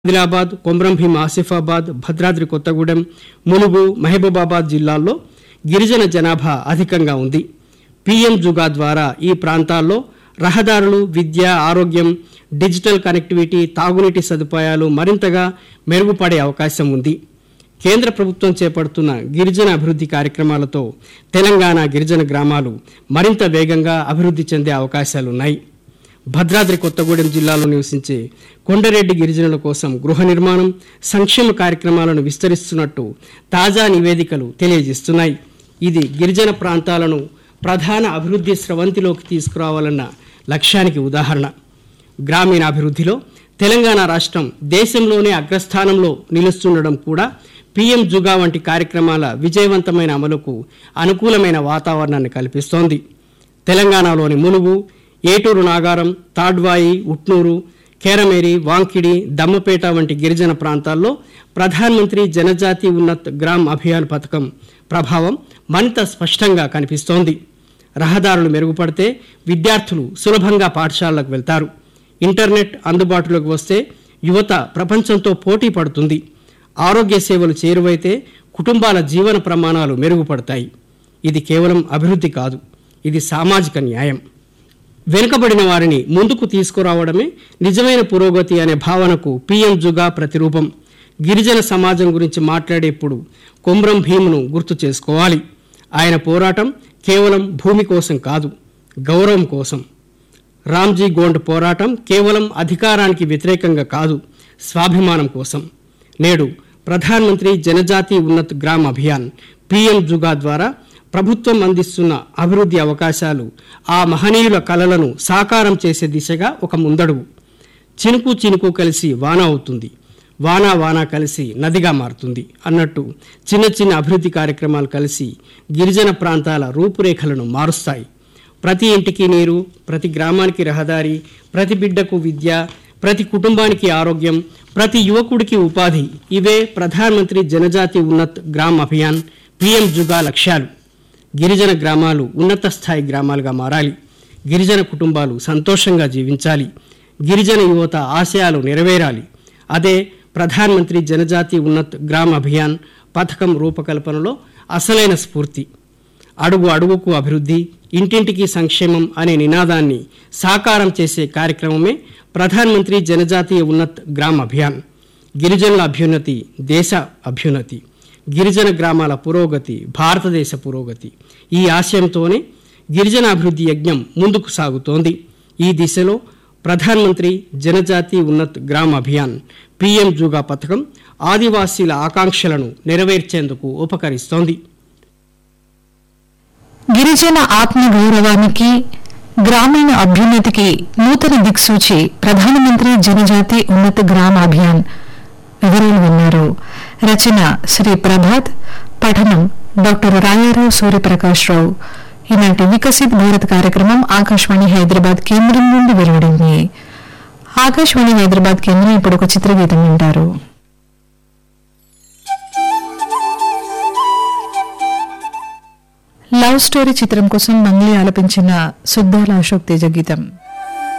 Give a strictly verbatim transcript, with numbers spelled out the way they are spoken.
ఆదిలాబాద్, కొమ్రంభీం, ఆసిఫాబాద్, భద్రాద్రి కొత్తగూడెం, ములుగు, మహబూబాబాద్ జిల్లాల్లో గిరిజన జనాభా అధికంగా ఉంది. పీఎం జుగా ద్వారా ఈ ప్రాంతాల్లో రహదారులు, విద్య, ఆరోగ్యం, డిజిటల్ కనెక్టివిటీ, తాగునీటి సదుపాయాలు మరింతగా మెరుగుపడే అవకాశం ఉంది. కేంద్ర ప్రభుత్వం చేపడుతున్న గిరిజన అభివృద్ధి కార్యక్రమాలతో తెలంగాణ గిరిజన గ్రామాలు మరింత వేగంగా అభివృద్ధి చెందే అవకాశాలున్నాయి. భద్రాద్రి కొత్తగూడెం జిల్లాలో నివసించే కొండరెడ్డి గిరిజనుల కోసం గృహ నిర్మాణం, సంక్షేమ కార్యక్రమాలను విస్తరిస్తున్నట్టు తాజా నివేదికలు తెలియజేస్తున్నాయి. ఇది గిరిజన ప్రాంతాలను ప్రధాన అభివృద్ధి స్రవంతిలోకి తీసుకురావాలన్న లక్ష్యానికి ఉదాహరణ. గ్రామీణాభివృద్ధిలో తెలంగాణ రాష్ట్రం దేశంలోనే అగ్రస్థానంలో నిలుస్తుండడం కూడా పీఎం జుగా వంటి కార్యక్రమాల విజయవంతమైన అమలుకు అనుకూలమైన వాతావరణాన్ని కల్పిస్తోంది. తెలంగాణలోని ములుగు, ఏటూరు నాగారం, తాడ్వాయి, ఉట్నూరు, కేరమేరి, వాంకిడి, దమ్మపేట వంటి గిరిజన ప్రాంతాల్లో ప్రధానమంత్రి జనజాతి ఉన్నత్ గ్రామ్ అభియాన్ పథకం ప్రభావం మరింత స్పష్టంగా కనిపిస్తోంది. రహదారులు మెరుగుపడితే విద్యార్థులు సులభంగా పాఠశాలలకు వెళ్తారు. ఇంటర్నెట్ అందుబాటులోకి వస్తే యువత ప్రపంచంతో పోటీ పడుతుంది. ఆరోగ్య సేవలు చేరువైతే కుటుంబాల జీవన ప్రమాణాలు మెరుగుపడతాయి. ఇది కేవలం అభివృద్ధి కాదు, ఇది సామాజిక న్యాయం. వెనుకబడిన వారిని ముందుకు తీసుకురావడమే నిజమైన పురోగతి అనే భావనకు పీఎం జుగా ప్రతిరూపం. గిరిజన సమాజం గురించి మాట్లాడేప్పుడు కొమ్రం భీమును గుర్తు చేసుకోవాలి. ఆయన పోరాటం కేవలం భూమి కోసం కాదు, గౌరవం కోసం. రామ్జీ గోండ్ పోరాటం కేవలం అధికారానికి వ్యతిరేకంగా కాదు, స్వాభిమానం కోసం. నేడు ప్రధానమంత్రి జనజాతి ఉన్నత్ గ్రామ్ అభియాన్ పీఎం జుగా ద్వారా ప్రభుత్వం అందిస్తున్న అభివృద్ధి అవకాశాలు ఆ మహనీయుల కలలను సాకారం చేసే దిశగా ఒక ముందడుగు. చినుకు చినుకు కలిసి వాన అవుతుంది, వాన వాన కలిసి నదిగా మారుతుంది అన్నట్టు చిన్న చిన్న అభివృద్ధి కార్యక్రమాలు కలిసి గిరిజన ప్రాంతాల రూపురేఖలను మారుస్తాయి. ప్రతి ఇంటికి నీరు, ప్రతి గ్రామానికి రహదారి, ప్రతి బిడ్డకు విద్య, ప్రతి కుటుంబానికి ఆరోగ్యం, ప్రతి యువకుడికి ఉపాధి, ఇవే ప్రధానమంత్రి జనజాతి ఉన్నత్ గ్రామ్ అభియాన్ పీఎం జుగా లక్ష్యాలు. గిరిజన గ్రామాలు ఉన్నత స్థాయి గ్రామాలుగా మారాలి. గిరిజన కుటుంబాలు సంతోషంగా జీవించాలి. గిరిజన యువత ఆశయాలు నెరవేరాలి. అదే ప్రధానమంత్రి జనజాతి ఉన్నత్ గ్రామ్ అభియాన్ పథకం రూపకల్పనలో అసలైన స్ఫూర్తి. అడుగు అడుగుకు అభివృద్ధి, ఇంటింటికి సంక్షేమం అనే నినాదాన్ని సాకారం చేసే కార్యక్రమమే ప్రధానమంత్రి జనజాతీయ ఉన్నత్ గ్రామ్ అభియాన్. గిరిజనుల అభ్యున్నతి దేశ అభ్యున్నతి, గిరిజన గ్రామాల పురోగతి భారతదేశ పురోగతి. ఈ ఆశయంతోనే గిరిజన అభివృద్ధి యజ్ఞం ముందుకు సాగుతోంది. ఈ దిశలో ప్రధానమంత్రి జనజాతి ఉన్నత్ గ్రామ్ అభియాన్ పీఎం జుగా పథకం ఆదివాసీల ఆకాంక్షలను నెరవేర్చేందుకు ఉపకరిస్తోంది. గిరిజన ఆత్మ గౌరవానికి, గ్రామీణ అభ్యున్నతికి నూతన దిక్సూచి ప్రధానమంత్రి జనజాతి ఉన్నత గ్రామ అభియాన్. వివరాలు విన్నారు. రచన శ్రీ ప్రభాత్, పఠనం డాక్టర్ రాయారావు సూర్యప్రకాష్ రావు. ఈనాటి వికసిత్ భారత్ కార్యక్రమం ఆకాశవాణి హైదరాబాద్ కేంద్రం నుండి వెలువడింది. ఆకాశవాణి హైదరాబాద్ కేంద్రం ఇప్పుడు ఒక చిత్రగీతం వింటారు. లవ్ స్టోరీ చిత్రం కోసం మంగ్లీ ఆలపించిన సుద్దాల అశోక్ తేజ గీతం.